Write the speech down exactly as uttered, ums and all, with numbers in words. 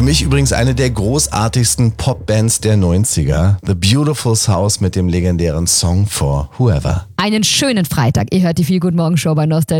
mich übrigens eine der großartigsten Popbands der neunziger. The Beautiful South mit dem legendären Song for Whoever. Einen schönen Freitag. Ihr hört die Feel Good Morgen Show bei Nostalgie.